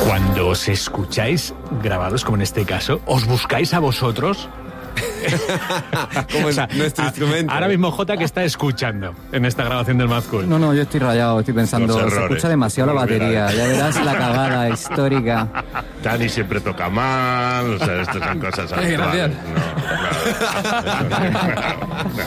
Cuando os escucháis grabados, como en este caso, ¿os buscáis a vosotros? Como nuestro instrumento. Ahora mismo Jota, que está escuchando en esta grabación del Mad Cool. No, yo estoy rayado, estoy pensando, Los se errores. escucha demasiado la batería, ya verás la cagada histórica. Dani siempre toca mal, o sea, estas son cosas habituales. Gracias. No, claro.